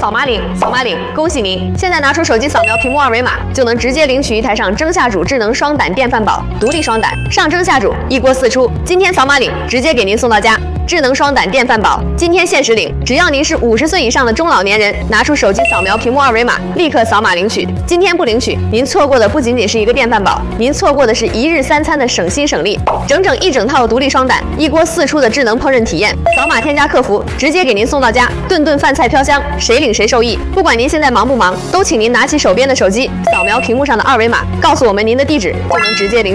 扫码领，扫码领，恭喜您！现在拿出手机扫描屏幕二维码，就能直接领取一台上蒸下煮智能双胆电饭煲，独立双胆，上蒸下煮，一锅四出。今天扫码领，直接给您送到家。智能双胆电饭煲，今天限时领，只要您是50岁以上的中老年人，拿出手机扫描屏幕二维码，立刻扫码领取。今天不领取，您错过的不仅仅是一个电饭煲，您错过的是一日3餐的省心省力，整整一整套独立双胆，一锅四出的智能烹饪体验。扫码添加客服，直接给您送到家，顿顿饭菜飘香，谁领谁受益。不管您现在忙不忙，都请您拿起手边的手机，扫描屏幕上的二维码，告诉我们您的地址，就能直接领取。